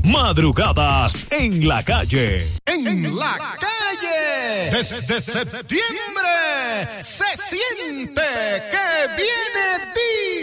Madrugadas en la calle. En la calle, desde septiembre, se siente que viene